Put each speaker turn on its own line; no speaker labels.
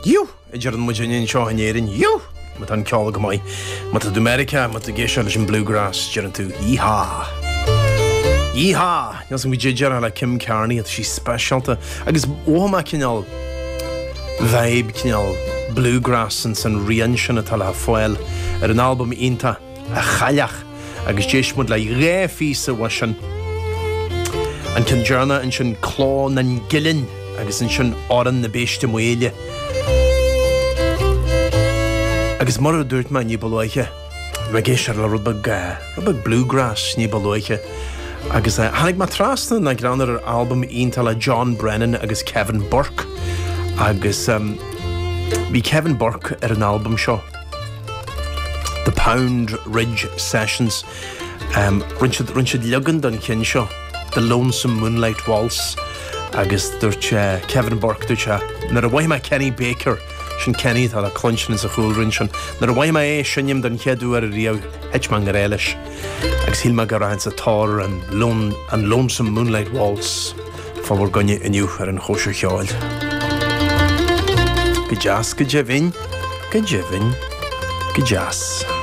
You, Jaron Mujanian Shaw and Yerin, you, Matan Kalgamai, Mata Dumerica, Mata Geshalish and Bluegrass, Jaron to Yeehaw. Yeehaw! Nothing we Jara like Kim Carney, she's special to, I guess, Woma Kinal Vibe Kinal Bluegrass and San Rianshan at Ala Foil at an album Inta, a Chalach, I guess Jeshmud like Refisa Washan and Kinjana and Shan Clawn and Gillen, I guess in Shan Oran the Beshtim Whaley. Agus mar dúirt me ní bolóiche me géisiar le rubag bluegrass ní bolóiche agus hanig ma trasna na granar album íntal John Brennan agus Kevin Burke agus bí Kevin Burke an album seo The Pound Ridge Sessions rinsead legan don cin seo The Lonesome Moonlight Waltz agus dúirt Kevin Burke dúirt nar a bhaith me Kenny Baker Shin Kenny had a clunch in his whole rinchon. There why my shinim than hedu a rio Hedgeman Garelish. Ex Hilma Garans a tar and lonesome moonlight waltz. For we're going in you for an hosher child. Gajas, Gajevin, Gajas.